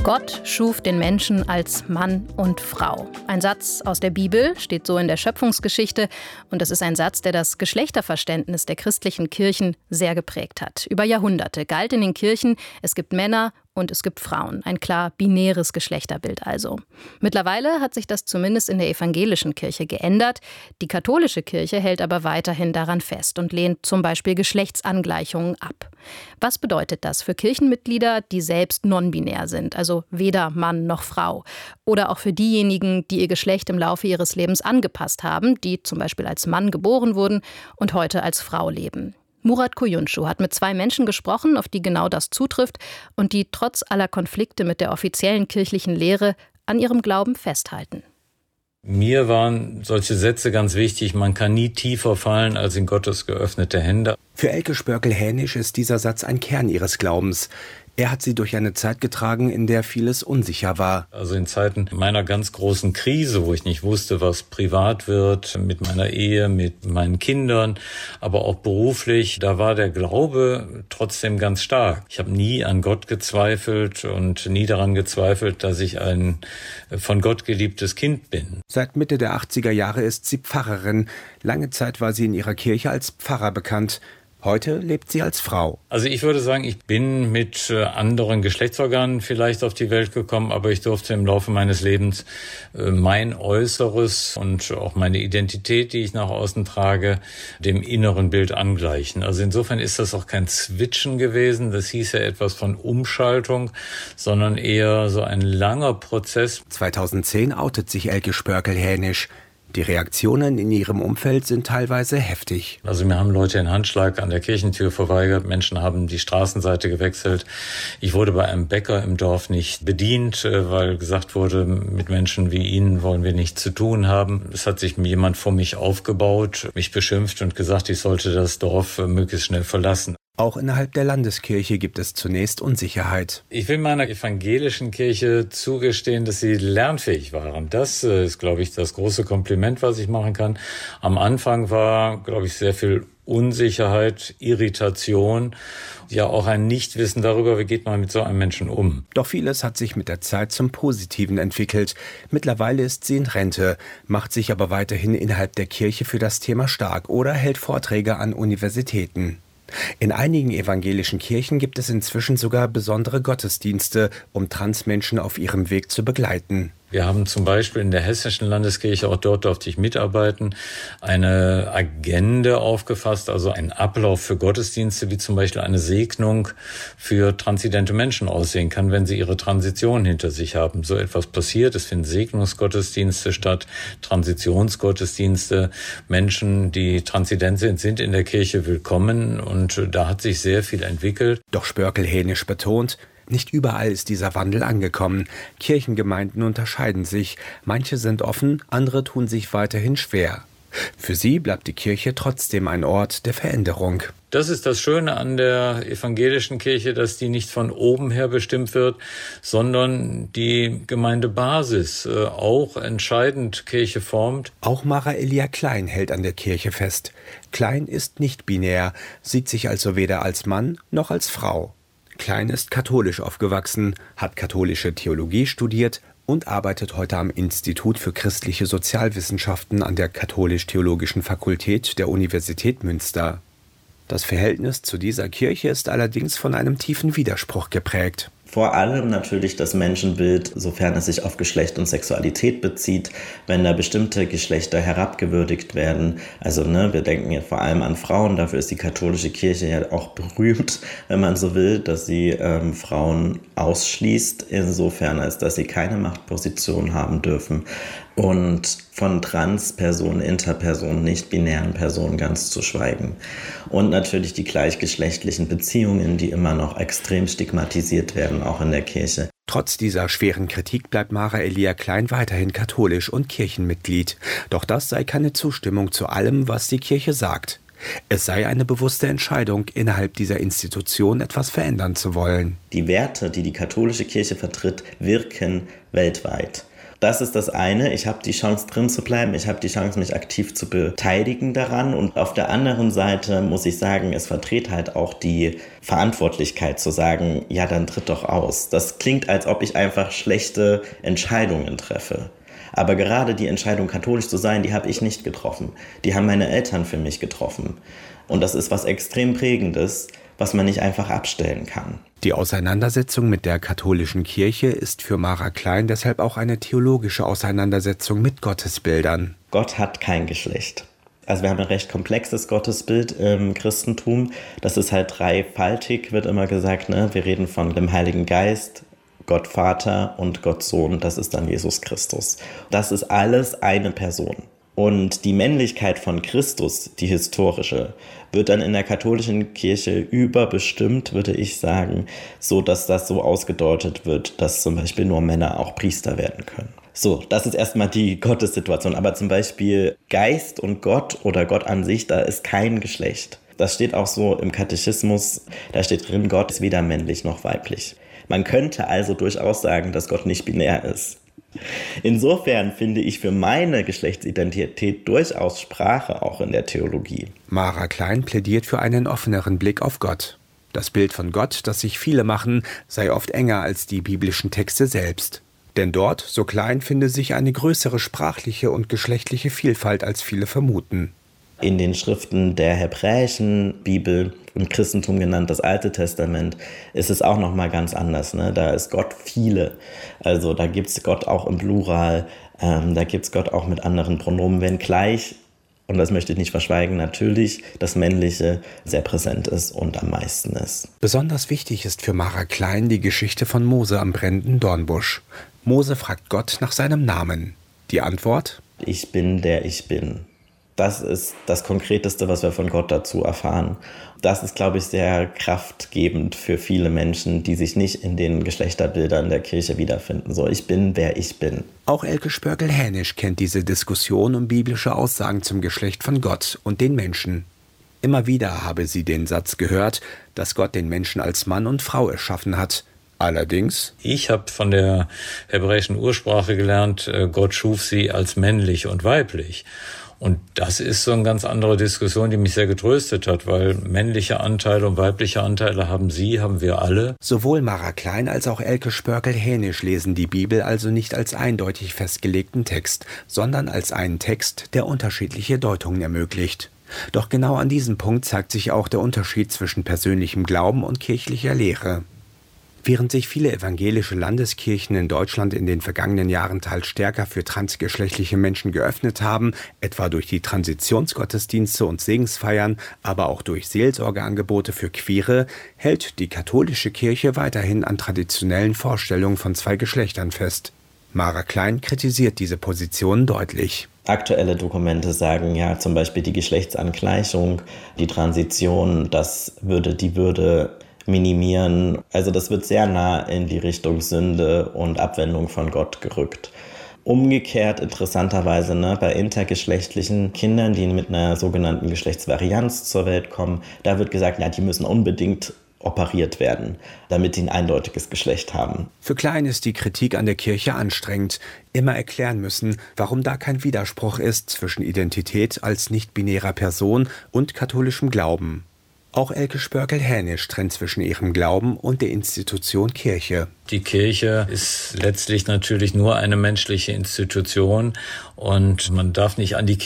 Gott schuf den Menschen als Mann und Frau. Ein Satz aus der Bibel, steht so in der Schöpfungsgeschichte. Und es ist ein Satz, der das Geschlechterverständnis der christlichen Kirchen sehr geprägt hat. Über Jahrhunderte galt in den Kirchen, es gibt Männer und es gibt Frauen. Ein klar binäres Geschlechterbild also. Mittlerweile hat sich das zumindest in der evangelischen Kirche geändert. Die katholische Kirche hält aber weiterhin daran fest und lehnt zum Beispiel Geschlechtsangleichungen ab. Was bedeutet das für Kirchenmitglieder, die selbst non-binär sind, also weder Mann noch Frau? Oder auch für diejenigen, die ihr Geschlecht im Laufe ihres Lebens angepasst haben, die zum Beispiel als Mann geboren wurden und heute als Frau leben? Murat Kuyuncu hat mit 2 Menschen gesprochen, auf die genau das zutrifft und die trotz aller Konflikte mit der offiziellen kirchlichen Lehre an ihrem Glauben festhalten. Mir waren solche Sätze ganz wichtig. Man kann nie tiefer fallen als in Gottes geöffnete Hände. Für Elke Spörkel-Hänisch ist dieser Satz ein Kern ihres Glaubens. Er hat sie durch eine Zeit getragen, in der vieles unsicher war. Also in Zeiten meiner ganz großen Krise, wo ich nicht wusste, was privat wird, mit meiner Ehe, mit meinen Kindern, aber auch beruflich, da war der Glaube trotzdem ganz stark. Ich habe nie an Gott gezweifelt und nie daran gezweifelt, dass ich ein von Gott geliebtes Kind bin. Seit Mitte der 80er Jahre ist sie Pfarrerin. Lange Zeit war sie in ihrer Kirche als Pfarrer bekannt. Heute lebt sie als Frau. Also ich würde sagen, ich bin mit anderen Geschlechtsorganen vielleicht auf die Welt gekommen, aber ich durfte im Laufe meines Lebens mein Äußeres und auch meine Identität, die ich nach außen trage, dem inneren Bild angleichen. Also insofern ist das auch kein Switchen gewesen. Das hieß ja etwas von Umschaltung, sondern eher so ein langer Prozess. 2010 outet sich Elke Spörkel-Hänisch. Die Reaktionen in ihrem Umfeld sind teilweise heftig. Also mir haben Leute den Handschlag an der Kirchentür verweigert. Menschen haben die Straßenseite gewechselt. Ich wurde bei einem Bäcker im Dorf nicht bedient, weil gesagt wurde, mit Menschen wie Ihnen wollen wir nichts zu tun haben. Es hat sich jemand vor mich aufgebaut, mich beschimpft und gesagt, ich sollte das Dorf möglichst schnell verlassen. Auch innerhalb der Landeskirche gibt es zunächst Unsicherheit. Ich will meiner evangelischen Kirche zugestehen, dass sie lernfähig waren. Das ist, glaube ich, das große Kompliment, was ich machen kann. Am Anfang war, glaube ich, sehr viel Unsicherheit, Irritation, ja auch ein Nichtwissen darüber, wie geht man mit so einem Menschen um. Doch vieles hat sich mit der Zeit zum Positiven entwickelt. Mittlerweile ist sie in Rente, macht sich aber weiterhin innerhalb der Kirche für das Thema stark oder hält Vorträge an Universitäten. In einigen evangelischen Kirchen gibt es inzwischen sogar besondere Gottesdienste, um Transmenschen auf ihrem Weg zu begleiten. Wir haben zum Beispiel in der Hessischen Landeskirche, auch dort durfte ich mitarbeiten, eine Agenda aufgefasst, also einen Ablauf für Gottesdienste, wie zum Beispiel eine Segnung für transidente Menschen aussehen kann, wenn sie ihre Transition hinter sich haben. So etwas passiert, es finden Segnungsgottesdienste statt, Transitionsgottesdienste. Menschen, die transident sind, sind in der Kirche willkommen und da hat sich sehr viel entwickelt. Doch Spörkel-Hänisch betont, nicht überall ist dieser Wandel angekommen. Kirchengemeinden unterscheiden sich. Manche sind offen, andere tun sich weiterhin schwer. Für sie bleibt die Kirche trotzdem ein Ort der Veränderung. Das ist das Schöne an der evangelischen Kirche, dass die nicht von oben her bestimmt wird, sondern die Gemeindebasis auch entscheidend Kirche formt. Auch Mara Elia Klein hält an der Kirche fest. Klein ist nicht binär, sieht sich also weder als Mann noch als Frau. Klein ist katholisch aufgewachsen, hat katholische Theologie studiert und arbeitet heute am Institut für christliche Sozialwissenschaften an der Katholisch-Theologischen Fakultät der Universität Münster. Das Verhältnis zu dieser Kirche ist allerdings von einem tiefen Widerspruch geprägt. Vor allem natürlich das Menschenbild, sofern es sich auf Geschlecht und Sexualität bezieht, wenn da bestimmte Geschlechter herabgewürdigt werden. Also wir denken ja vor allem an Frauen, dafür ist die katholische Kirche ja auch berühmt, wenn man so will, dass sie Frauen ausschließt, insofern als dass sie keine Machtposition haben dürfen. Und von Transpersonen, Interpersonen, nicht-binären Personen ganz zu schweigen. Und natürlich die gleichgeschlechtlichen Beziehungen, die immer noch extrem stigmatisiert werden, auch in der Kirche. Trotz dieser schweren Kritik bleibt Mara Elia Klein weiterhin katholisch und Kirchenmitglied. Doch das sei keine Zustimmung zu allem, was die Kirche sagt. Es sei eine bewusste Entscheidung, innerhalb dieser Institution etwas verändern zu wollen. Die Werte, die die katholische Kirche vertritt, wirken weltweit. Das ist das eine. Ich habe die Chance, drin zu bleiben. Ich habe die Chance, mich aktiv zu beteiligen daran. Und auf der anderen Seite muss ich sagen, es vertritt halt auch die Verantwortlichkeit zu sagen, ja, dann tritt doch aus. Das klingt, als ob ich einfach schlechte Entscheidungen treffe. Aber gerade die Entscheidung, katholisch zu sein, die habe ich nicht getroffen. Die haben meine Eltern für mich getroffen. Und das ist was extrem Prägendes, was man nicht einfach abstellen kann. Die Auseinandersetzung mit der katholischen Kirche ist für Mara Klein deshalb auch eine theologische Auseinandersetzung mit Gottesbildern. Gott hat kein Geschlecht. Also wir haben ein recht komplexes Gottesbild im Christentum. Das ist halt dreifaltig, wird immer gesagt, ne? Wir reden von dem Heiligen Geist, Gott Vater und Gott Sohn. Das ist dann Jesus Christus. Das ist alles eine Person. Und die Männlichkeit von Christus, die historische, wird dann in der katholischen Kirche überbestimmt, würde ich sagen, so dass das so ausgedeutet wird, dass zum Beispiel nur Männer auch Priester werden können. So, das ist erstmal die Gottessituation. Aber zum Beispiel Geist und Gott oder Gott an sich, da ist kein Geschlecht. Das steht auch so im Katechismus, da steht drin, Gott ist weder männlich noch weiblich. Man könnte also durchaus sagen, dass Gott nicht binär ist. Insofern finde ich für meine Geschlechtsidentität durchaus Sprache auch in der Theologie. Mara Klein plädiert für einen offeneren Blick auf Gott. Das Bild von Gott, das sich viele machen, sei oft enger als die biblischen Texte selbst. Denn dort, so Klein, finde sich eine größere sprachliche und geschlechtliche Vielfalt, als viele vermuten. In den Schriften der hebräischen Bibel, im Christentum genannt das Alte Testament, ist es auch nochmal ganz anders. Ne? Da ist Gott viele. Also da gibt es Gott auch im Plural, da gibt es Gott auch mit anderen Pronomen, wenngleich, und das möchte ich nicht verschweigen, natürlich das Männliche sehr präsent ist und am meisten ist. Besonders wichtig ist für Mara Klein die Geschichte von Mose am brennenden Dornbusch. Mose fragt Gott nach seinem Namen. Die Antwort? Ich bin, der ich bin. Das ist das Konkreteste, was wir von Gott dazu erfahren. Das ist, glaube ich, sehr kraftgebend für viele Menschen, die sich nicht in den Geschlechterbildern der Kirche wiederfinden. So, ich bin, wer ich bin. Auch Elke Spörgel-Hänisch kennt diese Diskussion um biblische Aussagen zum Geschlecht von Gott und den Menschen. Immer wieder habe sie den Satz gehört, dass Gott den Menschen als Mann und Frau erschaffen hat. Allerdings: Ich habe von der hebräischen Ursprache gelernt, Gott schuf sie als männlich und weiblich. Und das ist so eine ganz andere Diskussion, die mich sehr getröstet hat, weil männliche Anteile und weibliche Anteile haben wir alle. Sowohl Mara Klein als auch Elke Spörgel-Hänisch lesen die Bibel also nicht als eindeutig festgelegten Text, sondern als einen Text, der unterschiedliche Deutungen ermöglicht. Doch genau an diesem Punkt zeigt sich auch der Unterschied zwischen persönlichem Glauben und kirchlicher Lehre. Während sich viele evangelische Landeskirchen in Deutschland in den vergangenen Jahren teils stärker für transgeschlechtliche Menschen geöffnet haben, etwa durch die Transitionsgottesdienste und Segensfeiern, aber auch durch Seelsorgeangebote für Queere, hält die katholische Kirche weiterhin an traditionellen Vorstellungen von zwei Geschlechtern fest. Mara Klein kritisiert diese Position deutlich. Aktuelle Dokumente sagen ja zum Beispiel die Geschlechtsangleichung, die Transition, das würde die Würde minimieren. Also das wird sehr nah in die Richtung Sünde und Abwendung von Gott gerückt. Umgekehrt interessanterweise bei intergeschlechtlichen Kindern, die mit einer sogenannten Geschlechtsvarianz zur Welt kommen, da wird gesagt, ja, die müssen unbedingt operiert werden, damit die ein eindeutiges Geschlecht haben. Für Klein ist die Kritik an der Kirche anstrengend. Immer erklären müssen, warum da kein Widerspruch ist zwischen Identität als nicht-binärer Person und katholischem Glauben. Auch Elke Spörgel-Hänisch trennt zwischen ihrem Glauben und der Institution Kirche. Die Kirche ist letztlich natürlich nur eine menschliche Institution und man darf nicht an die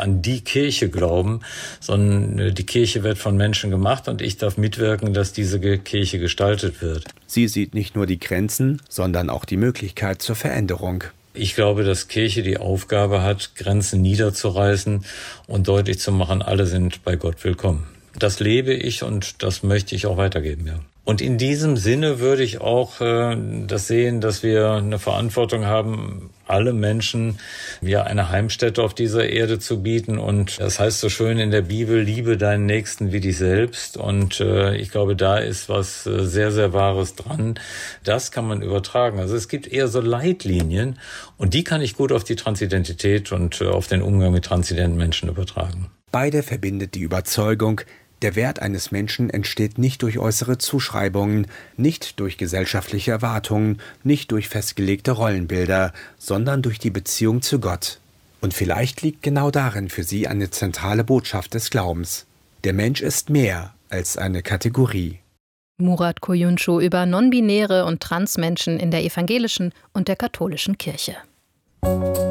Kirche glauben, sondern die Kirche wird von Menschen gemacht und ich darf mitwirken, dass diese Kirche gestaltet wird. Sie sieht nicht nur die Grenzen, sondern auch die Möglichkeit zur Veränderung. Ich glaube, dass Kirche die Aufgabe hat, Grenzen niederzureißen und deutlich zu machen, alle sind bei Gott willkommen. Das lebe ich und das möchte ich auch weitergeben, ja. Und in diesem Sinne würde ich auch das sehen, dass wir eine Verantwortung haben, alle Menschen eine Heimstätte auf dieser Erde zu bieten. Und das heißt so schön in der Bibel, liebe deinen Nächsten wie dich selbst. Und ich glaube, da ist was sehr, sehr Wahres dran. Das kann man übertragen. Also es gibt eher so Leitlinien und die kann ich gut auf die Transidentität und auf den Umgang mit transidenten Menschen übertragen. Beide verbindet die Überzeugung, Der Wert eines Menschen entsteht nicht durch äußere Zuschreibungen, nicht durch gesellschaftliche Erwartungen, nicht durch festgelegte Rollenbilder, sondern durch die Beziehung zu Gott. Und vielleicht liegt genau darin für sie eine zentrale Botschaft des Glaubens. Der Mensch ist mehr als eine Kategorie. Murat Koyuncu über non-binäre und Transmenschen in der evangelischen und der katholischen Kirche.